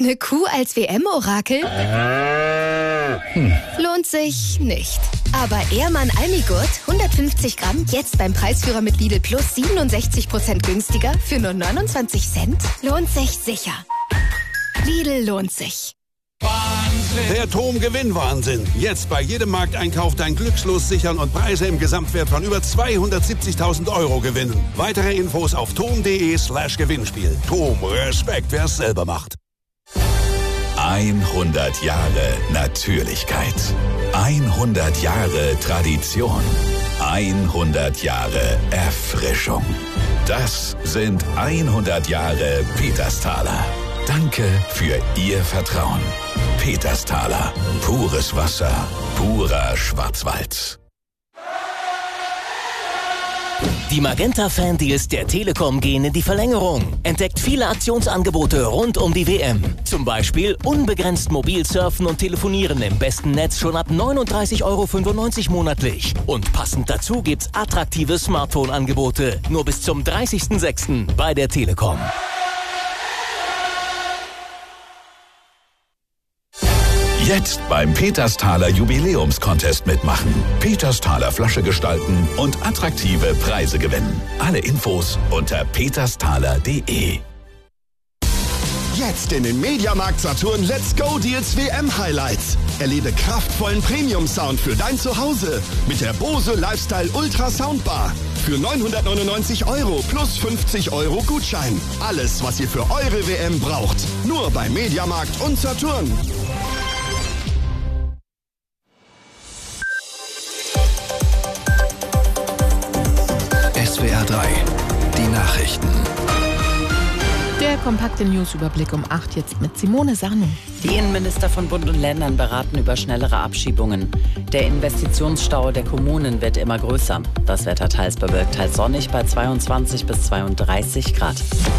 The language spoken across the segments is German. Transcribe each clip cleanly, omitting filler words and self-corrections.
Eine Kuh als WM-Orakel? Lohnt sich nicht. Aber Ehrmann Almigurt, 150 Gramm, jetzt beim Preisführer mit Lidl Plus 67% günstiger für nur 29 Cent? Lohnt sich sicher. Lidl lohnt sich. Der TOM-Gewinn-Wahnsinn. Jetzt bei jedem Markteinkauf dein Glückslos sichern und Preise im Gesamtwert von über 270.000 € gewinnen. Weitere Infos auf tom.de/Gewinnspiel. TOM, Respekt, wer es selber macht. 100 Jahre Natürlichkeit. 100 Jahre Tradition. 100 Jahre Erfrischung. Das sind 100 Jahre Petersthaler. Danke für Ihr Vertrauen. Petersthaler. Pures Wasser. Purer Schwarzwald. Die Magenta-Fan-Deals der Telekom gehen in die Verlängerung. Entdeckt viele Aktionsangebote rund um die WM. Zum Beispiel unbegrenzt mobil surfen und telefonieren im besten Netz schon ab 39,95 € monatlich. Und passend dazu gibt's attraktive Smartphone-Angebote. Nur bis zum 30.06. bei der Telekom. Jetzt beim Petersthaler Jubiläumscontest mitmachen. Petersthaler Flasche gestalten und attraktive Preise gewinnen. Alle Infos unter petersthaler.de. Jetzt in den Mediamarkt Saturn Let's Go Deals WM Highlights. Erlebe kraftvollen Premium-Sound für dein Zuhause mit der Bose Lifestyle Ultra Soundbar. Für 999 € plus 50 € Gutschein. Alles, was ihr für eure WM braucht. Nur bei Mediamarkt und Saturn. SWR 3, die Nachrichten. Der kompakte Newsüberblick um 8 jetzt mit Simone Sarno. Die Innenminister von Bund und Ländern beraten über schnellere Abschiebungen. Der Investitionsstau der Kommunen wird immer größer. Das Wetter teils bewölkt, teils sonnig bei 22 bis 32 Grad.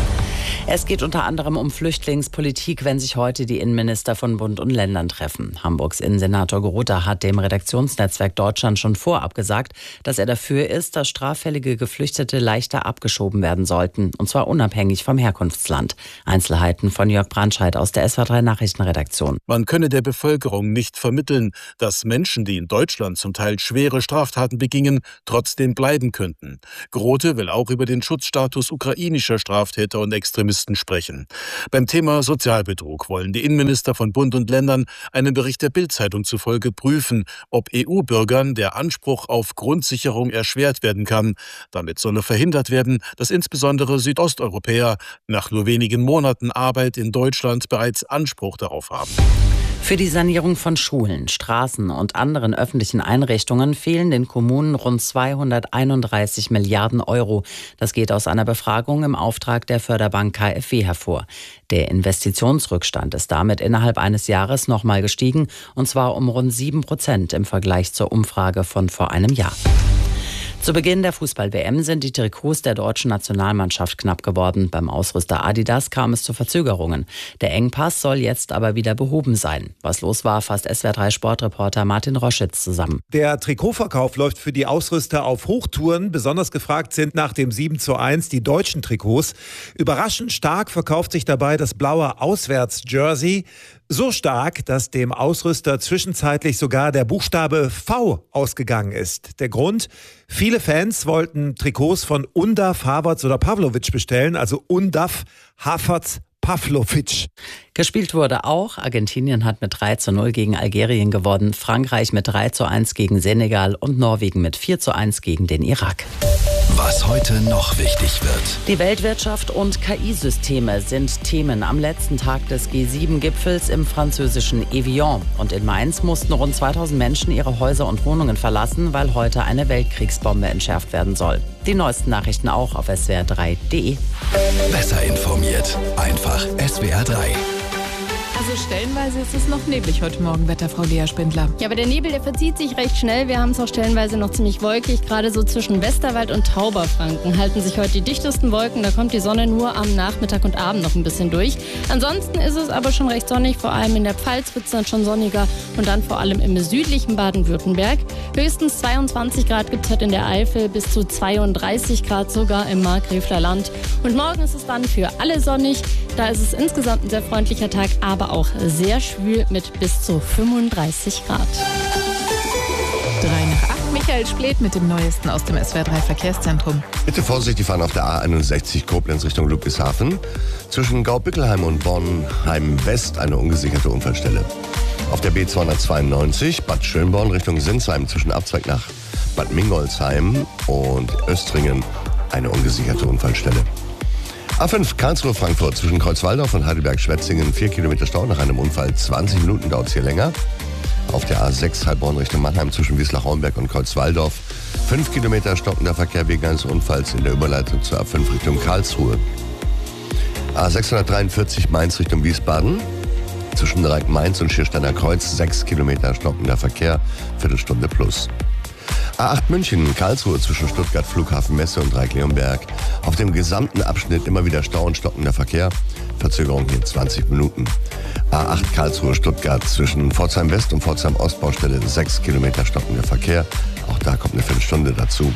Es geht unter anderem um Flüchtlingspolitik, wenn sich heute die Innenminister von Bund und Ländern treffen. Hamburgs Innensenator Grother hat dem Redaktionsnetzwerk Deutschland schon vorab gesagt, dass er dafür ist, dass straffällige Geflüchtete leichter abgeschoben werden sollten. Und zwar unabhängig vom Herkunftsland. Einzelheiten von Jörg Brandscheid aus der SWR3 Nachrichtenredaktion. Man könne der Bevölkerung nicht vermitteln, dass Menschen, die in Deutschland zum Teil schwere Straftaten begingen, trotzdem bleiben könnten. Grothe will auch über den Schutzstatus ukrainischer Straftäter und Extremisten sprechen. Beim Thema Sozialbetrug wollen die Innenminister von Bund und Ländern einen Bericht der Bild-Zeitung zufolge prüfen, ob EU-Bürgern der Anspruch auf Grundsicherung erschwert werden kann. Damit solle verhindert werden, dass insbesondere Südosteuropäer nach nur wenigen Monaten Arbeit in Deutschland bereits Anspruch darauf haben. Für die Sanierung von Schulen, Straßen und anderen öffentlichen Einrichtungen fehlen den Kommunen rund 231 Milliarden €. Das geht aus einer Befragung im Auftrag der Förderbank KfW hervor. Der Investitionsrückstand ist damit innerhalb eines Jahres nochmal gestiegen, und zwar um rund 7% im Vergleich zur Umfrage von vor einem Jahr. Zu Beginn der Fußball-WM sind die Trikots der deutschen Nationalmannschaft knapp geworden. Beim Ausrüster Adidas kam es zu Verzögerungen. Der Engpass soll jetzt aber wieder behoben sein. Was los war, fasst SWR3 Sportreporter Martin Roschitz zusammen. Der Trikotverkauf läuft für die Ausrüster auf Hochtouren. Besonders gefragt sind nach dem 7:1 die deutschen Trikots. Überraschend stark verkauft sich dabei das blaue Auswärts-Jersey. So stark, dass dem Ausrüster zwischenzeitlich sogar der Buchstabe V ausgegangen ist. Der Grund? Viele Fans wollten Trikots von Undav, Havertz oder Pavlovic bestellen, also Undav, Havertz, Pavlovic. Gespielt wurde auch. Argentinien hat mit 3:0 gegen Algerien gewonnen, Frankreich mit 3:1 gegen Senegal und Norwegen mit 4:1 gegen den Irak. Was heute noch wichtig wird. Die Weltwirtschaft und KI-Systeme sind Themen am letzten Tag des G7-Gipfels im französischen Evian. Und in Mainz mussten rund 2000 Menschen ihre Häuser und Wohnungen verlassen, weil heute eine Weltkriegsbombe entschärft werden soll. Die neuesten Nachrichten auch auf swr3.de. Besser informiert. Einfach SWR 3. Also stellenweise ist es noch neblig heute Morgen, Wetterfrau Lea Spindler. Ja, aber der Nebel, der verzieht sich recht schnell. Wir haben es auch stellenweise noch ziemlich wolkig. Gerade so zwischen Westerwald und Tauberfranken halten sich heute die dichtesten Wolken. Da kommt die Sonne nur am Nachmittag und Abend noch ein bisschen durch. Ansonsten ist es aber schon recht sonnig. Vor allem in der Pfalz wird es dann schon sonniger. Und dann vor allem im südlichen Baden-Württemberg. Höchstens 22 Grad gibt es heute in der Eifel, bis zu 32 Grad sogar im Markgräfler Land. Und morgen ist es dann für alle sonnig. Da ist es insgesamt ein sehr freundlicher Tag, aber auch sehr schwül mit bis zu 35 Grad. 7:03. Michael Splet mit dem Neuesten aus dem SWR 3 Verkehrszentrum. Bitte vorsichtig fahren auf der A61 Koblenz Richtung Ludwigshafen. Zwischen Gaubickelheim und Bornheim West eine ungesicherte Unfallstelle. Auf der B292 Bad Schönborn Richtung Sinsheim zwischen Abzweig nach Bad Mingolsheim und Östringen eine ungesicherte Unfallstelle. A5 Karlsruhe-Frankfurt zwischen Kreuzwaldorf und Heidelberg-Schwetzingen 4 Kilometer Stau nach einem Unfall. 20 Minuten dauert es hier länger. Auf der A6 Heilbronn Richtung Mannheim zwischen Wiesloch-Hornberg und Kreuzwaldorf 5 Kilometer stockender Verkehr wegen eines Unfalls in der Überleitung zur A5 Richtung Karlsruhe. A643 Mainz Richtung Wiesbaden zwischen Dreieck Mainz und Schiersteiner Kreuz 6 Kilometer stockender Verkehr, Viertelstunde plus. A8 München, Karlsruhe zwischen Stuttgart Flughafen Messe und Dreieck-Leonberg. Auf dem gesamten Abschnitt immer wieder Stau und stockender Verkehr. Verzögerung hier 20 Minuten. A8 Karlsruhe Stuttgart zwischen Pforzheim West und Pforzheim Ostbaustelle 6 Kilometer stockender Verkehr. Auch da kommt eine Viertelstunde dazu.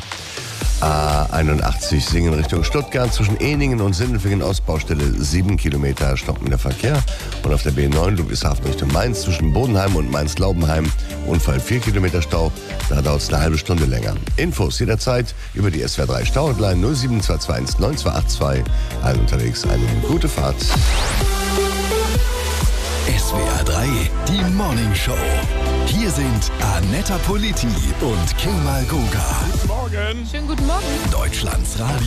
A81 Singen Richtung Stuttgart zwischen Ehningen und Sindelfingen Ostbaustelle 7 Kilometer stockender Verkehr. Und auf der B9 Ludwigshafen Richtung Mainz zwischen Bodenheim und Mainz-Glaubenheim Unfall 4 Kilometer Stau. Da dauert es eine halbe Stunde länger. Infos jederzeit über die SWR 3 Stau-Hotline 07221 9282. Allen unterwegs eine gute Fahrt. SWR 3, die Morning Show. Hier sind Annetta Politi und Kemal Goga. Schönen guten Morgen. Deutschlands Radio.